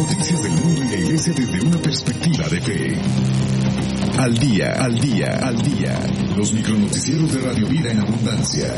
noticias del mundo y la iglesia desde una perspectiva de fe. Al día, al día, al día. Los micronoticieros de Radio Vida en Abundancia.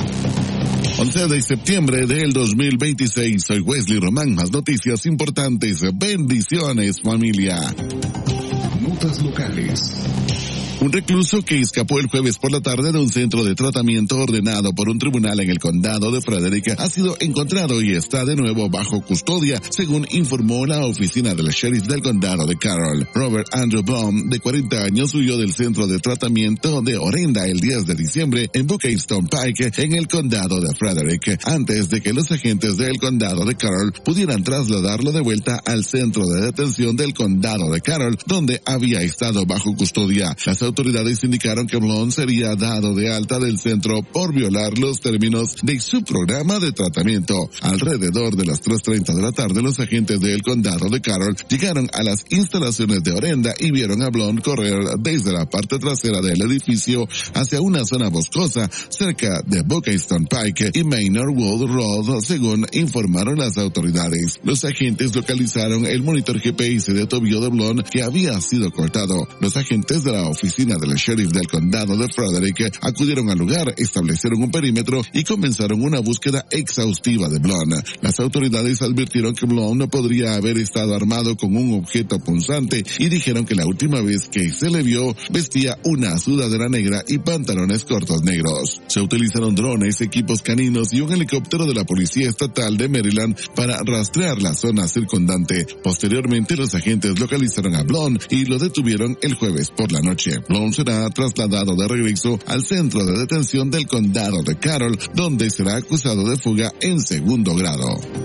11 de septiembre del 2026. Soy Wesley Román. Más noticias importantes. Bendiciones, familia. Notas locales. Un recluso que escapó el jueves por la tarde de un centro de tratamiento ordenado por un tribunal en el condado de Frederick ha sido encontrado y está de nuevo bajo custodia, según informó la oficina del sheriff del condado de Carroll. Robert Andrew Blum, de 40 años, huyó del centro de tratamiento de Orinda el 10 de diciembre en Buckstone Pike, en el condado de Frederick, antes de que los agentes del condado de Carroll pudieran trasladarlo de vuelta al centro de detención del condado de Carroll, donde había estado bajo custodia. Las autoridades indicaron que Blum sería dado de alta del centro por violar los términos de su programa de tratamiento. Alrededor de las 3:30 de la tarde, los agentes del condado de Carroll llegaron a las instalaciones de Orinda y vieron a Blum correr desde la parte trasera del edificio hacia una zona boscosa cerca de Buckstone Pike y Manor Wood Road, según informaron las autoridades. Los agentes localizaron el monitor GPS de tobillo de Blum que había sido cortado. Los agentes de la oficina del sheriff del condado de Frederick acudieron al lugar, establecieron un perímetro y comenzaron una búsqueda exhaustiva de Blum. Las autoridades advirtieron que Blum no podría haber estado armado con un objeto punzante y dijeron que la última vez que se le vio vestía una sudadera negra y pantalones cortos negros. Se utilizaron drones, equipos caninos y un helicóptero de la Policía Estatal de Maryland para rastrear la zona circundante. Posteriormente, los agentes localizaron a Blum y lo detuvieron el jueves por la noche. Blum será trasladado de regreso al centro de detención del condado de Carroll, donde será acusado de fuga en segundo grado.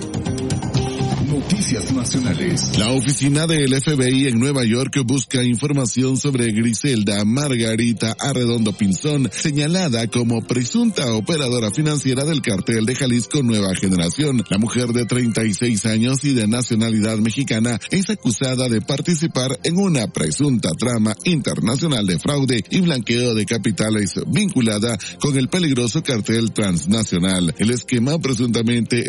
Noticias nacionales. La oficina del FBI en Nueva York busca información sobre Griselda Margarita Arredondo Pinzón, señalada como presunta operadora financiera del cartel de Jalisco Nueva Generación. La mujer de 36 años y de nacionalidad mexicana es acusada de participar en una presunta trama internacional de fraude y blanqueo de capitales vinculada con el peligroso cartel transnacional. El esquema presuntamente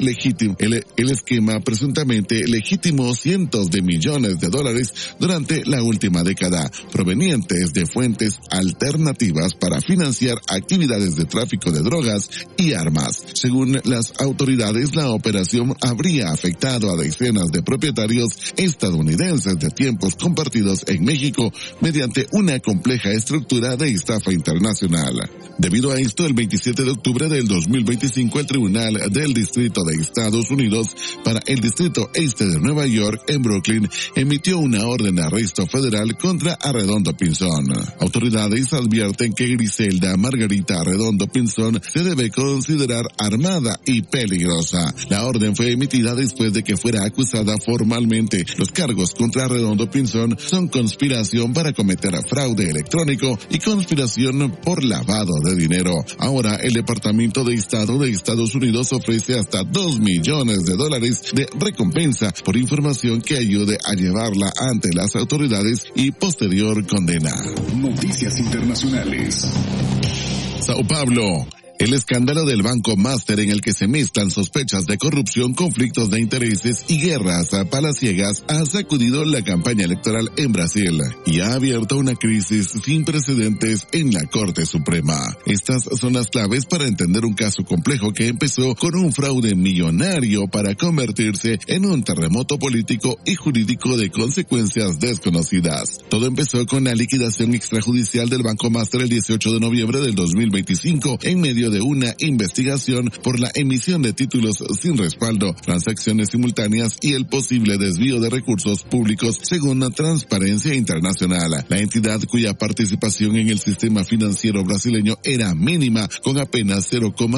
legitimó cientos de millones de dólares durante la última década, provenientes de fuentes alternativas para financiar actividades de tráfico de drogas y armas. Según las autoridades, la operación habría afectado a decenas de propietarios estadounidenses de tiempos compartidos en México mediante una compleja estructura de estafa internacional. Debido a esto, el 27 de octubre del 2025, el Tribunal del Distrito de Estados Unidos para el Distrito Este de Nueva York, en Brooklyn, emitió una orden de arresto federal contra Arredondo Pinzón. Autoridades advierten que Griselda Margarita Arredondo Pinzón se debe considerar armada y peligrosa. La orden fue emitida después de que fuera acusada formalmente. Los cargos contra Arredondo Pinzón son conspiración para cometer fraude electrónico y conspiración por lavado de dinero. Ahora, el Departamento de Estado de Estados Unidos ofrece hasta $2 millones de recompensa por información que ayude a llevarla ante las autoridades y posterior condena. Noticias internacionales. Sao Paulo. El escándalo del Banco Master, en el que se mezclan sospechas de corrupción, conflictos de intereses y guerras palaciegas, ha sacudido la campaña electoral en Brasil y ha abierto una crisis sin precedentes en la Corte Suprema. Estas son las claves para entender un caso complejo que empezó con un fraude millonario para convertirse en un terremoto político y jurídico de consecuencias desconocidas. Todo empezó con la liquidación extrajudicial del Banco Master el 18 de noviembre del 2025, en medio de una investigación por la emisión de títulos sin respaldo, transacciones simultáneas y el posible desvío de recursos públicos, según Transparencia Internacional. La entidad, cuya participación en el sistema financiero brasileño era mínima, con apenas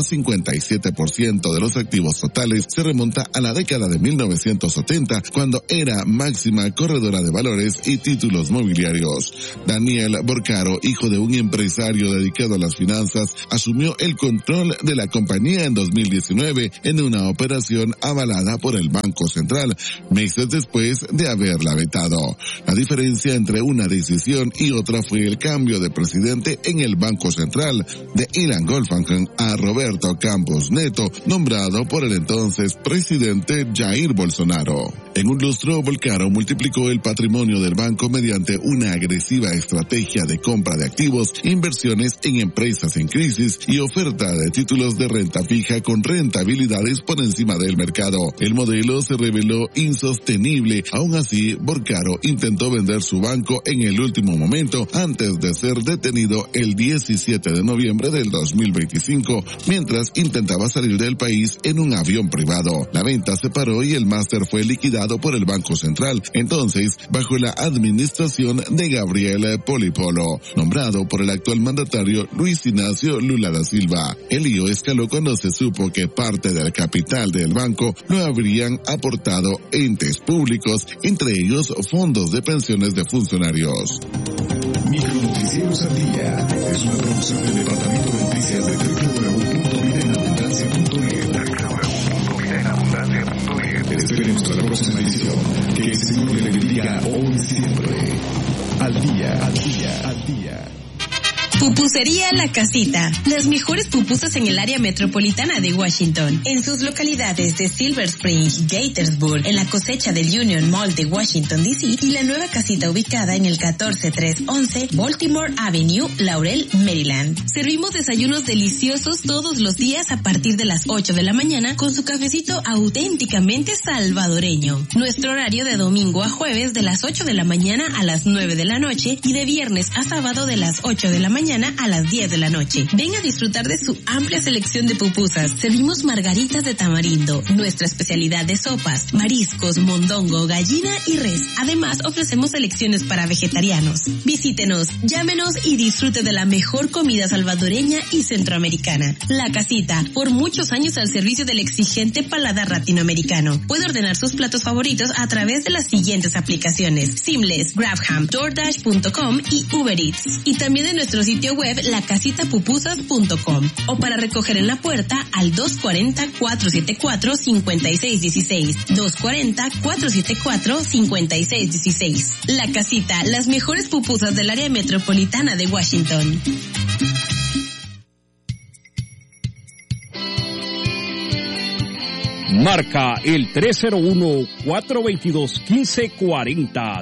0,57% de los activos totales, se remonta a la década de 1970, cuando era máxima corredora de valores y títulos mobiliarios. Daniel Borcaro, hijo de un empresario dedicado a las finanzas, asumió el control de la compañía en 2019 en una operación avalada por el Banco Central, meses después de haberla vetado. La diferencia entre una decisión y otra fue el cambio de presidente en el Banco Central, de Ilan Goldfang a Roberto Campos Neto, nombrado por el entonces presidente Jair Bolsonaro. En un lustro, Volcaro multiplicó el patrimonio del banco mediante una agresiva estrategia de compra de activos, inversiones en empresas en crisis y oferta de títulos de renta fija con rentabilidades por encima del mercado. El modelo se reveló insostenible. Aún así, Volcaro intentó vender su banco en el último momento antes de ser detenido el 17 de noviembre del 2025, mientras intentaba salir del país en un avión privado. La venta se paró y el máster fue liquidado por el Banco Central, entonces bajo la administración de Gabriel Polipolo, nombrado por el actual mandatario Luis Ignacio Lula da Silva. El lío escaló cuando se supo que parte del capital del banco lo habrían aportado entes públicos, entre ellos fondos de pensiones de funcionarios. Micronoticieros al día es una producción del Departamento de Noticias de www.vidaenabundancia.net. Esperemos a la próxima edición. Que el Señor le bendiga hoy siempre. Al día, al día, al día. Pupusería La Casita. Las mejores pupusas en el área metropolitana de Washington. En sus localidades de Silver Spring, Gaithersburg, en la cosecha del Union Mall de Washington, D.C. y la nueva casita ubicada en el 14311 Baltimore Avenue, Laurel, Maryland. Servimos desayunos deliciosos todos los días a partir de las 8 de la mañana con su cafecito auténticamente salvadoreño. Nuestro horario de domingo a jueves de las 8 de la mañana a las 9 de la noche y de viernes a sábado de las 8 de la mañana a las 10 de la noche. Ven a disfrutar de su amplia selección de pupusas. Servimos margaritas de tamarindo, nuestra especialidad de sopas, mariscos, mondongo, gallina y res. Además, ofrecemos selecciones para vegetarianos. Visítenos, llámenos y disfrute de la mejor comida salvadoreña y centroamericana. La Casita, por muchos años al servicio del exigente paladar latinoamericano. Puede ordenar sus platos favoritos a través de las siguientes aplicaciones: Seamless, Grabham, DoorDash.com y Uber Eats. Y también de nuestro sitio web lacasitapupusas.com o para recoger en la puerta al 240-474-5616. 240-474-5616. La Casita, las mejores pupusas del área metropolitana de Washington. Marca el 301-422-1540,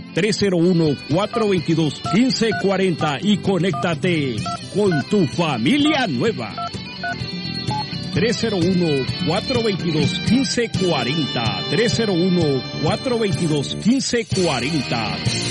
301-422-1540 y conéctate con tu familia nueva. 301-422-1540, 301-422-1540.